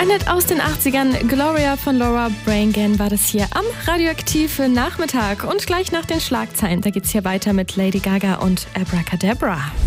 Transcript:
Ein Hit aus den 80ern, Gloria von Laura Branigan war das hier am Radioaktive Nachmittag. Und gleich nach den Schlagzeilen, da geht's hier weiter mit Lady Gaga und Abracadabra.